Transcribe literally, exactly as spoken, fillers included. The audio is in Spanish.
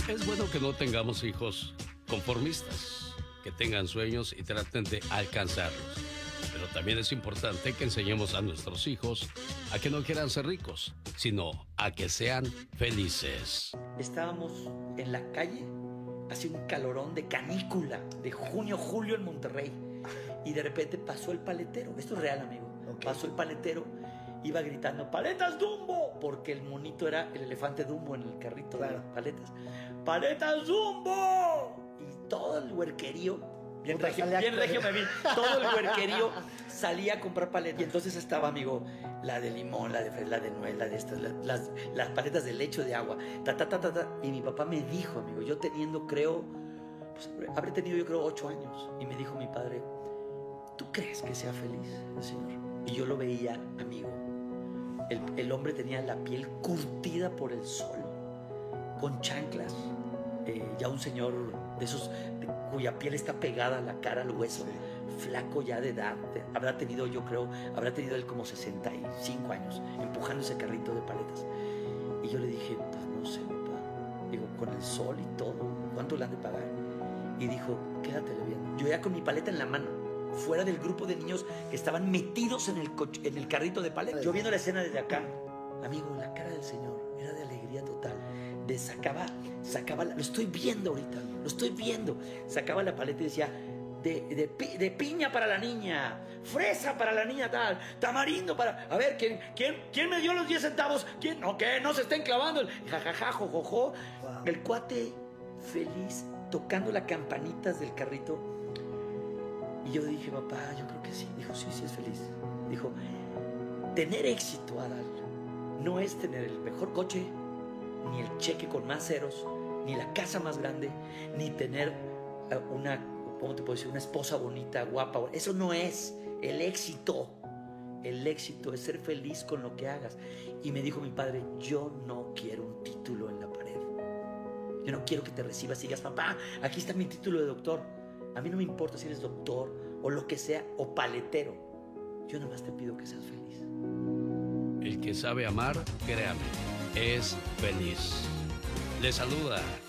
Es bueno que no tengamos hijos conformistas, que tengan sueños y traten de alcanzarlos. Pero también es importante que enseñemos a nuestros hijos a que no quieran ser ricos, sino a que sean felices. Estábamos en la calle, hacía un calorón de canícula, de junio, julio en Monterrey, y de repente pasó el paletero. Esto es real, amigo. Okay. Pasó el paletero, iba gritando, ¡paletas Dumbo! Porque el monito era el elefante Dumbo en el carrito, claro, de paletas. ¡Paletas Dumbo! Y todo el huerquerío, bien regio, bien regio me vi, todo el huerquerío salía a comprar paletas. Y entonces estaba, amigo, la de limón, la de fresa, la de nuez, la de estas, la, las, las paletas de leche o de agua, ta, ta, ta, ta, ta. Y mi papá me dijo, amigo, yo teniendo, creo, pues, habré tenido yo creo ocho años, y me dijo mi padre, ¿tú crees que sea feliz el Señor? Y yo lo veía, amigo, el, el hombre tenía la piel curtida por el sol, con chanclas, eh, ya un señor de esos de, cuya piel está pegada a la cara, al hueso, flaco ya de edad, de, habrá tenido, yo creo, habrá tenido él como sesenta y cinco años, empujando ese carrito de paletas. Y yo le dije, pues no sé, papá, digo, con el sol y todo, ¿cuánto le han de pagar? Y dijo, quédatele viendo. Yo ya con mi paleta en la mano, fuera del grupo de niños que estaban metidos en el, coche, en el carrito de paletas. Yo viendo la escena desde acá, amigo, la cara del Señor era de alegría total. De sacaba, sacaba, la, lo estoy viendo ahorita, lo estoy viendo. Sacaba la paleta y decía, de, de, de piña para la niña, fresa para la niña tal, tamarindo para... A ver, ¿quién, quién, quién me dio los diez centavos? ¿Quién? No, que no se estén clavando. El jajaja, jojojo. Wow. El cuate feliz, tocando las campanitas del carrito. Y yo dije, papá, yo creo que sí. Dijo, sí, sí es feliz. Dijo, tener éxito, Adal, no es tener el mejor coche, ni el cheque con más ceros, ni la casa más grande, ni tener una, ¿cómo te puedo decir? Una esposa bonita, guapa. Eso no es el éxito. El éxito es ser feliz con lo que hagas. Y me dijo mi padre, yo no quiero un título en la pared. Yo no quiero que te recibas y digas, papá, aquí está mi título de doctor. A mí no me importa si eres doctor o lo que sea, o paletero. Yo nada más te pido que seas feliz. El que sabe amar, créame, es feliz. Le saluda